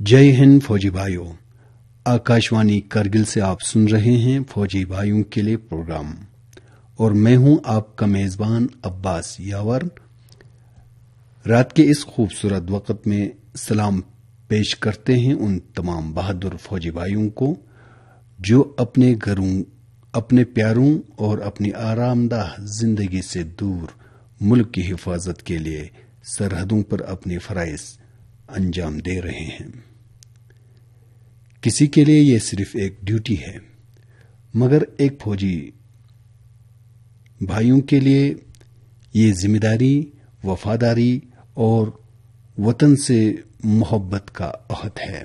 जय हिंद फौजी भाइयों। आकाशवाणी करगिल से आप सुन रहे हैं फौजी भाइयों के लिए प्रोग्राम और मैं हूं आपका मेजबान अब्बास यावर। रात के इस खूबसूरत वक्त में सलाम पेश करते हैं उन तमाम बहादुर फौजी भाइयों को जो अपने घरों, अपने प्यारों और अपनी आरामदाह जिंदगी से दूर मुल्क की हिफाजत के लिए सरहदों पर अपने फराइज अंजाम दे रहे हैं। किसी के लिए यह सिर्फ एक ड्यूटी है, मगर एक फौजी भाइयों के लिए ये जिम्मेदारी, वफादारी और वतन से मोहब्बत का अहद है।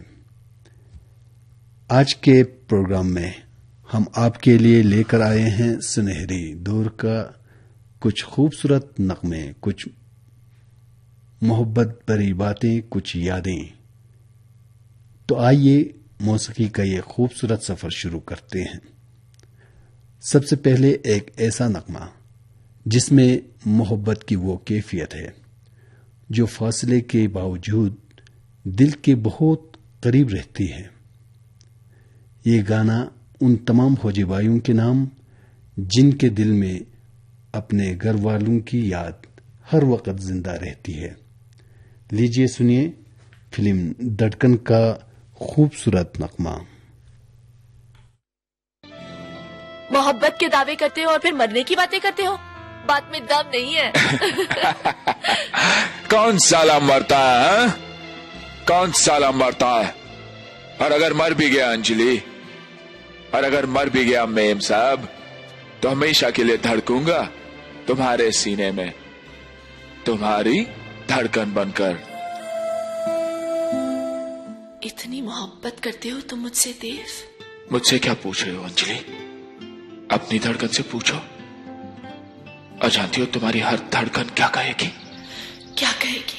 आज के प्रोग्राम में हम आपके लिए लेकर आए हैं सुनहरी दौर का कुछ खूबसूरत नगमे, कुछ मोहब्बत भरी बातें, कुछ यादें। तो आइए मौसीकी का ये खूबसूरत सफर शुरू करते हैं। सबसे पहले एक ऐसा नगमा जिसमें मोहब्बत की वो कैफियत है जो फासले के बावजूद दिल के बहुत करीब रहती है। ये गाना उन तमाम फौजी भाइयों के नाम जिनके दिल में अपने घर वालों की याद हर वक्त जिंदा रहती है। लीजिए सुनिए फिल्म धड़कन का खूबसूरत नगमा। मोहब्बत के दावे करते हो और फिर मरने की बातें करते हो, बात में दम नहीं है। कौन साला मरता है? कौन साला मरता है? और अगर मर भी गया अंजलि, और अगर मर भी गया मेम साहब, तो हमेशा के लिए धड़कूंगा तुम्हारे सीने में, तुम्हारी धड़कन बनकर। इतनी मोहब्बत करते हो तुम मुझसे देव? मुझसे क्या पूछ रहे हो अंजलि? अपनी धड़कन से पूछो। और जानती हो तुम्हारी हर धड़कन क्या कहेगी? क्या कहेगी?